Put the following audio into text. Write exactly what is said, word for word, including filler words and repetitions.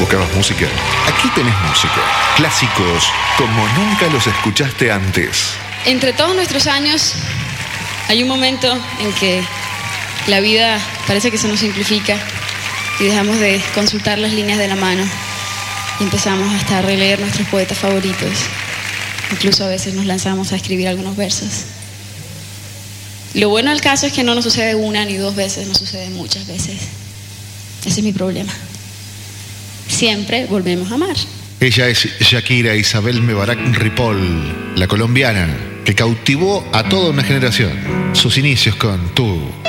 ¿Buscabas música? Aquí tenés música. Clásicos como nunca los escuchaste antes. Entre todos nuestros años, hay un momento en que la vida parece que se nos simplifica y dejamos de consultar las líneas de la mano y empezamos hasta a releer nuestros poetas favoritos. Incluso a veces nos lanzamos a escribir algunos versos. Lo bueno del caso es que no nos sucede una ni dos veces, nos sucede muchas veces. Ese es mi problema. Siempre volvemos a amar. Ella es Shakira Isabel Mebarak Ripoll, la colombiana que cautivó a toda una generación. Sus inicios con Tú.